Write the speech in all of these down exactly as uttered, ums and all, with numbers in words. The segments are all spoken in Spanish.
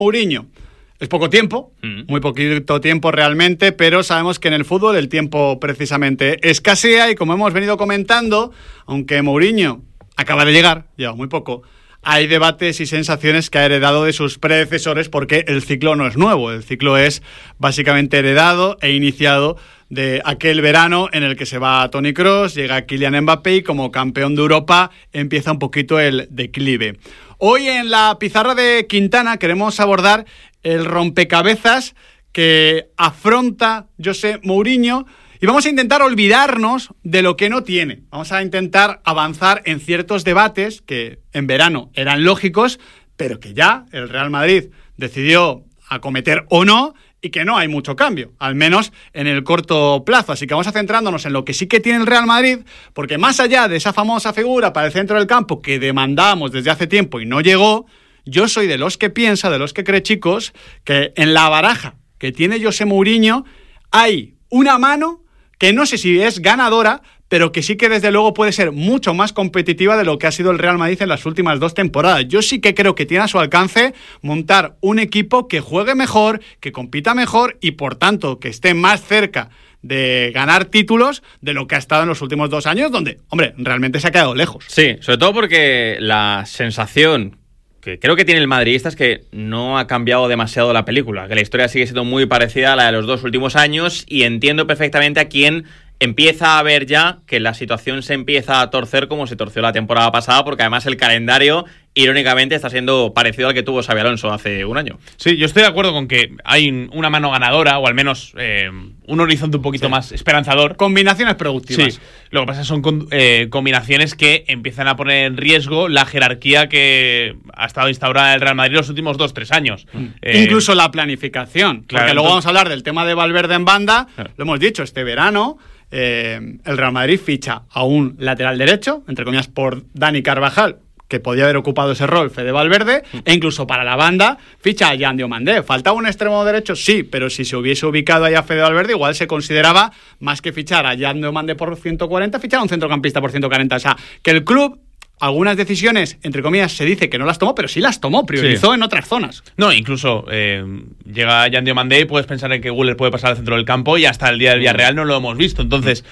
Mourinho. Es poco tiempo, mm. muy poquito tiempo realmente, pero sabemos que en el fútbol el tiempo precisamente escasea y como hemos venido comentando, aunque Mourinho acaba de llegar, lleva muy poco, hay debates y sensaciones que ha heredado de sus predecesores porque el ciclo no es nuevo, el ciclo es básicamente heredado e iniciado de aquel verano en el que se va Toni Kroos, llega Kylian Mbappé y como campeón de Europa empieza un poquito el declive. Hoy en la pizarra de Quintana queremos abordar el rompecabezas que afronta José Mourinho y vamos a intentar olvidarnos de lo que no tiene. Vamos a intentar avanzar en ciertos debates que en verano eran lógicos, pero que ya el Real Madrid decidió acometer o no y que no hay mucho cambio, al menos en el corto plazo. Así que vamos a centrándonos en lo que sí que tiene el Real Madrid, porque más allá de esa famosa figura para el centro del campo que demandamos desde hace tiempo y no llegó, yo soy de los que piensa, de los que cree, chicos, que en la baraja que tiene José Mourinho hay una mano que no sé si es ganadora, pero que sí que desde luego puede ser mucho más competitiva de lo que ha sido el Real Madrid en las últimas dos temporadas. Yo sí que creo que tiene a su alcance montar un equipo que juegue mejor, que compita mejor y por tanto que esté más cerca de ganar títulos de lo que ha estado en los últimos dos años, donde, hombre, realmente se ha quedado lejos. Sí, sobre todo porque la sensación que creo que tiene el madridista es que no ha cambiado demasiado la película, que la historia sigue siendo muy parecida a la de los dos últimos años y entiendo perfectamente a quién empieza a ver ya que la situación se empieza a torcer como se torció la temporada pasada, porque además el calendario, irónicamente, está siendo parecido al que tuvo Xabi Alonso hace un año. Sí, yo estoy de acuerdo con que hay una mano ganadora, o al menos eh, un horizonte un poquito sí. más esperanzador. Combinaciones productivas. Sí, lo que pasa son con, eh, combinaciones que empiezan a poner en riesgo la jerarquía que ha estado instaurada en el Real Madrid los últimos dos, tres años. Mm. Eh, Incluso la planificación, claro, porque luego entonces, vamos a hablar del tema de Valverde en banda, claro. Lo hemos dicho, este verano Eh, el Real Madrid ficha a un lateral derecho, entre comillas, por Dani Carvajal, que podía haber ocupado ese rol, Fede Valverde, mm. e incluso para la banda ficha a Yan Diomandé. ¿Faltaba un extremo derecho? Sí, pero si se hubiese ubicado ahí a Fede Valverde, igual se consideraba, más que fichar a Yan Diomandé por ciento cuarenta, fichar a un centrocampista por ciento cuarenta. O sea, que el club algunas decisiones, entre comillas, se dice que no las tomó, pero sí las tomó, priorizó sí. en otras zonas. No, incluso eh, llega Yan Diomandé y puedes pensar en que Güler puede pasar al centro del campo y hasta el día del Villarreal no lo hemos visto. Entonces,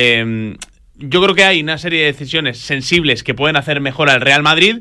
eh, yo creo que hay una serie de decisiones sensibles que pueden hacer mejor al Real Madrid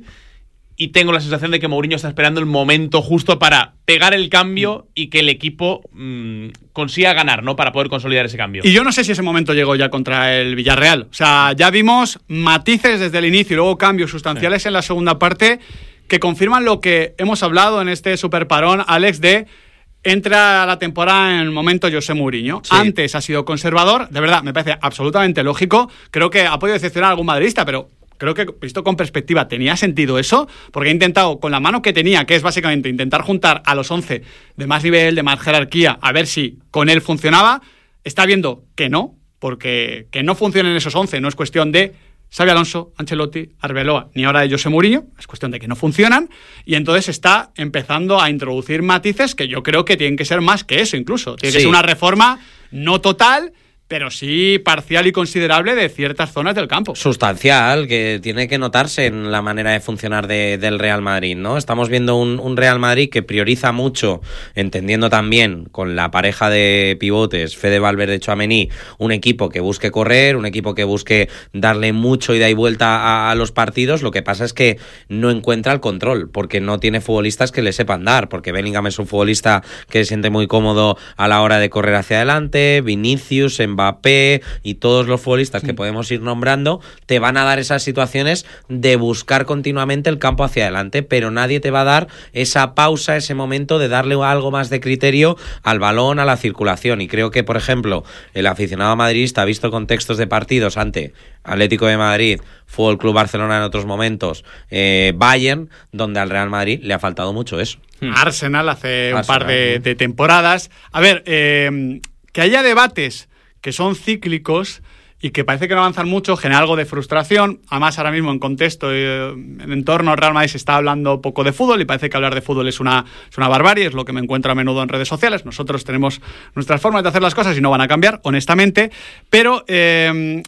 y tengo la sensación de que Mourinho está esperando el momento justo para pegar el cambio y que el equipo mmm, consiga ganar, ¿no? Para poder consolidar ese cambio. Y yo no sé si ese momento llegó ya contra el Villarreal. O sea, ya vimos matices desde el inicio y luego cambios sustanciales sí. en la segunda parte que confirman lo que hemos hablado en este superparón, Alex, de entra la temporada en el momento José Mourinho. Sí. Antes ha sido conservador, de verdad, me parece absolutamente lógico. Creo que ha podido decepcionar a algún madridista, pero creo que, visto con perspectiva, tenía sentido eso, porque ha intentado, con la mano que tenía, que es básicamente intentar juntar a los once de más nivel, de más jerarquía, a ver si con él funcionaba. Está viendo que no, porque que no funcionen esos once no es cuestión de Xabi Alonso, Ancelotti, Arbeloa, ni ahora de José Mourinho, es cuestión de que no funcionan, y entonces está empezando a introducir matices que yo creo que tienen que ser más que eso incluso. Tiene sí. que ser una reforma no total, pero sí parcial y considerable de ciertas zonas del campo. Sustancial, que tiene que notarse en la manera de funcionar de, del Real Madrid, ¿no? Estamos viendo un, un Real Madrid que prioriza mucho, entendiendo también con la pareja de pivotes, Fede Valverde, Tchouaméni, un equipo que busque correr, un equipo que busque darle mucho ida y vuelta a, a los partidos. Lo que pasa es que no encuentra el control, porque no tiene futbolistas que le sepan dar, porque Bellingham es un futbolista que se siente muy cómodo a la hora de correr hacia adelante, Vinicius, en Mbappé y todos los futbolistas sí. que podemos ir nombrando te van a dar esas situaciones de buscar continuamente el campo hacia adelante, pero nadie te va a dar esa pausa, ese momento de darle algo más de criterio al balón, a la circulación. Y creo que, por ejemplo, el aficionado madridista ha visto contextos de partidos ante Atlético de Madrid, Fútbol Club Barcelona en otros momentos, eh, Bayern, donde al Real Madrid le ha faltado mucho eso. Arsenal hace Arsenal, un par de, ¿no? de temporadas. A ver, eh, que haya debates que son cíclicos y que parece que no avanzan mucho, genera algo de frustración. Además, ahora mismo en contexto, eh, en entorno al Real Madrid se está hablando poco de fútbol y parece que hablar de fútbol es una, es una barbarie, es lo que me encuentro a menudo en redes sociales. Nosotros tenemos nuestras formas de hacer las cosas y no van a cambiar, honestamente, pero eh,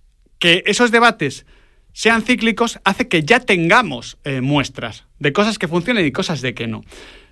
que esos debates sean cíclicos hace que ya tengamos eh, muestras de cosas que funcionen y cosas de que no.